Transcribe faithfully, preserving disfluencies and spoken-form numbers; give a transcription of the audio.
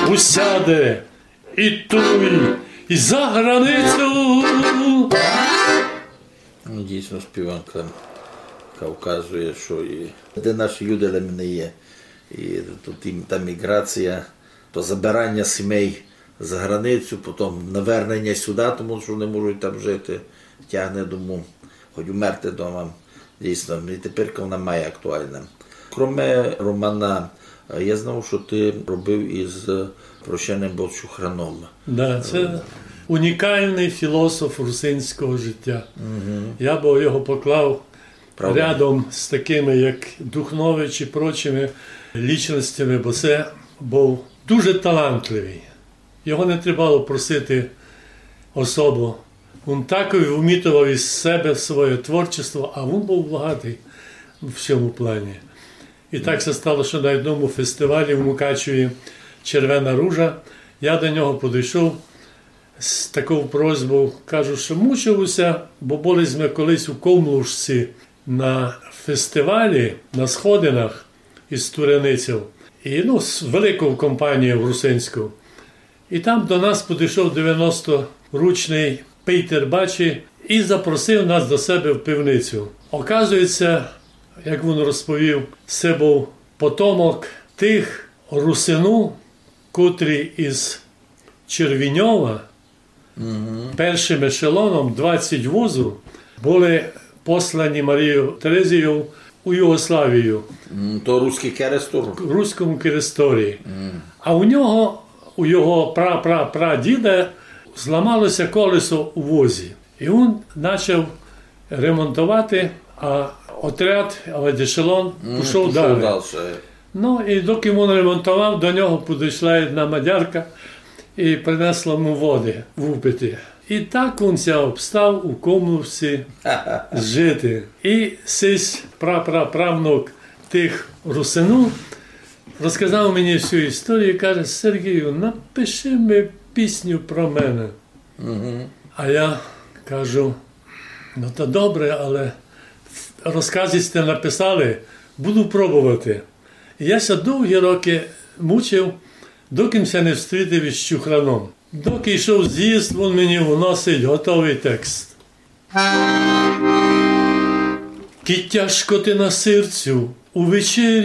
усяде і туй, і за границю. Дійсно, співанка вказує, що і де наші юделем не є. І тут та міграція, то забирання сімей за границю, потім навернення сюди, тому що не можуть там жити, тягне дому, хоч умерти вдома. Дійсно, і тепер вона має актуальна. Кроме Романа, я знав, що ти робив із Прощенням Бочухраном. Да, це унікальний філософ русинського життя. Угу. Я б його поклав Правда. рядом з такими, як Духнович і прочими лічностями, бо це був дуже талантливий. Його не треба просити особу. Він так вмітував із себе своє творчество, а він був багатий в цьому плані. І так це стало, що на одному фестивалі в Мукачеві «Червена ружа» я до нього підійшов з такою просьбою, кажу, що мучився, бо були ми колись у Комлушці на фестивалі, на сходинах із Турениців, і, ну, з великою компанією русинською. І там до нас підійшов дев'яносторічний Пейтер Бачі і запросив нас до себе в пивницю. Оказується, як він розповів, це був потомок тих русину, котрі із Червіньова угу. першим ешелоном двадцять возів були послані Марією Терезією у Югославію. То руський керестор? Руському кересторі. Mm. А у нього, у його пра-пра-прадіда зламалося колесо у возі. І він почав ремонтувати, а отряд, ешелон, mm, пішов далі. далі. Ну, і доки він ремонтував, до нього підійшла одна мадярка і принесла йому води випити. І так він ся обстав у Комлушці жити. І сись пра-пра-правнук тих русину розказав мені всю історію і каже: Сергію, напиши мені пісню про мене. Угу. А я кажу: ну то добре, але розкази сте написали, буду пробувати. І я ся довгі роки мучив, доки ся не встрітив із Чухраном. Доки йшов з'їзд, він мені вносить готовий текст. Ки тяжко ти на серцю у вечері